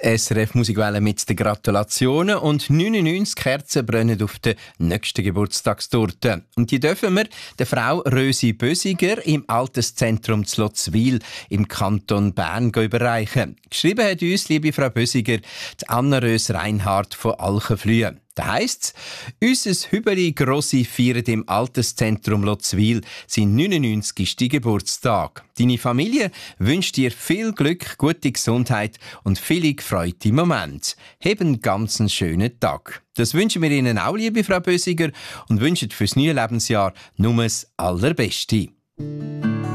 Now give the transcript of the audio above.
SRF Musikwelle mit den Gratulationen und 99 Kerzen brennen auf der nächsten Geburtstagstorte. Und die dürfen wir der Frau Rösi Bösiger im Alterszentrum Zlotzwil im Kanton Bern überreichen. Geschrieben hat uns, liebe Frau Bösiger, die Anna-Rös Reinhardt von Alchenflühe. Da heisst's, unser Hübeli Grossi feiert im Alterszentrum Lotzwil seinen 99. Geburtstag. Deine Familie wünscht dir viel Glück, gute Gesundheit und viele gefreute Momente. Hab einen ganz schönen Tag. Das wünschen wir Ihnen auch, liebe Frau Bösiger, und wünschen fürs neue Lebensjahr nur das Allerbeste.